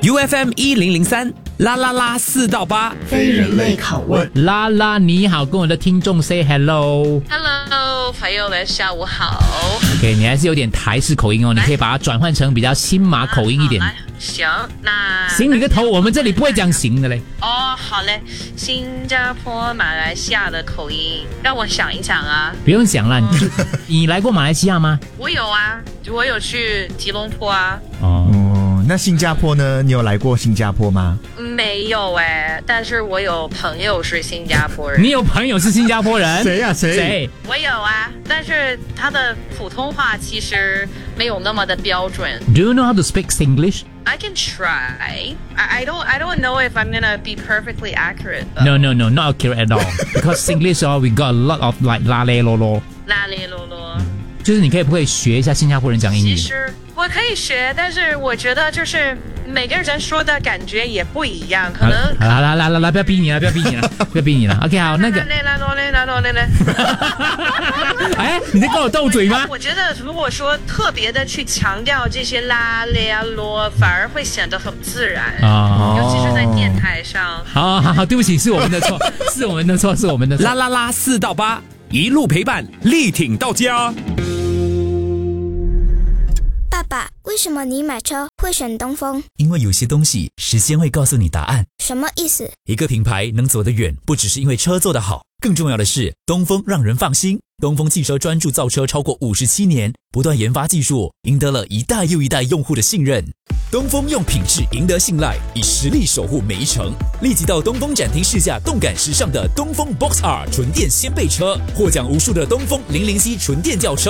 UFM1003啦啦啦4到8， 非人类拷问。 拉拉你好，跟我的听众 say hello。Hello， 朋友们下午好。 OK， 你还是有点台式口音哦，你可以把它转换成比较新马口音一点。 行，那行你个头，我们这里不会讲行的嘞。 哦，好嘞，新加坡、马来西亚的口音，让我想一想啊。 不用想了，你来过马来西亚吗？ 我有啊，我有去吉隆坡啊。 哦，那新加坡呢？你有来过新加坡吗？ 没有但是我有朋友是新加坡人。 你有朋友是新加坡人？ 谁呀？谁？ 我有啊，但是他的普通话其实没有那么的标准。 Do you know how to speak English? I can try. I don't know if I'm gonna be perfectly accurate. No, not accurate at all. Because English, we got a lot of like 啦咧啰啰。 啦咧啰啰。 就是你可以不可以学一下新加坡人讲英语？ 其实我可以学，但是我觉得就是每个人说的感觉也不一样，可能。 来，不要逼你了，不要逼你了。OK， 好，那个。哎，你在跟我斗嘴吗？ 我觉得如果说特别的去强调这些啦咧啰，反而会显得很自然尤其是在电台上。 好，对不起，是我们的错，是我们的错。 啦啦啦4到8，一路陪伴，力挺到家。 爸爸，为什么你买车会选东风？ 因为有些东西时间会告诉你答案。 什么意思？ 一个品牌能走得远，不只是因为车做得好，更重要的是东风让人放心。东风汽车专注造车超过57年，不断研发技术，赢得了一代又一代用户的信任。东风用品质赢得信赖，以实力守护每一程。立即到东风展厅试驾动感时尚的东风 Box R 纯电掀背车，获奖无数的东风007纯电轿车。